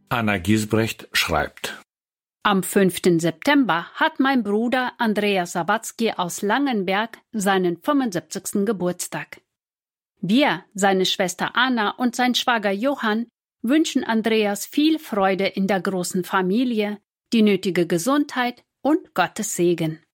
Anna Giesbrecht schreibt: Am 5. September hat mein Bruder Andreas Sawatzki aus Langenberg seinen 75. Geburtstag. Wir, seine Schwester Anna und sein Schwager Johann, wünschen Andreas viel Freude in der großen Familie, die nötige Gesundheit und Gottes Segen.